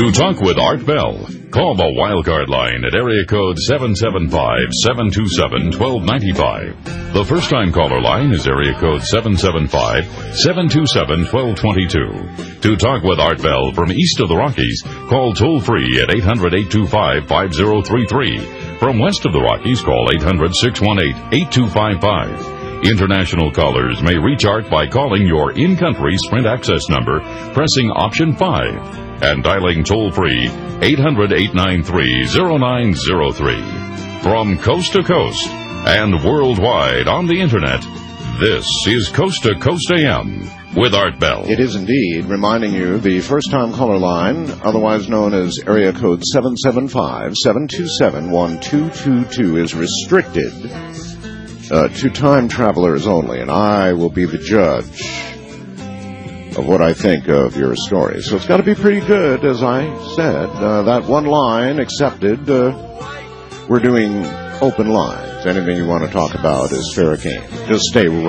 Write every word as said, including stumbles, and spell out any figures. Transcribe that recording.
To talk with Art Bell, call the Wildcard line at area code seven seven five, seven two seven, one two nine five. The first-time caller line is area code seven seven five, seven two seven, one two two two. To talk with Art Bell from east of the Rockies, call toll-free at eight hundred, eight two five, five zero three three. From west of the Rockies, call eight hundred, six one eight, eight two five five. International callers may reach Art by calling your in-country Sprint access number, pressing option five, and dialing toll-free eight hundred, eight nine three, zero nine zero three. From coast to coast and worldwide on the Internet, this is Coast to Coast A M with Art Bell. It is indeed, reminding you the first-time caller line, otherwise known as area code seven seven five, seven two seven, one two two two, is restricted uh, to time travelers only, and I will be the judge of what I think of your story. So it's got to be pretty good, as I said. Uh, that one line accepted. Uh, we're doing open lines. Anything you want to talk about is fair game. Just stay right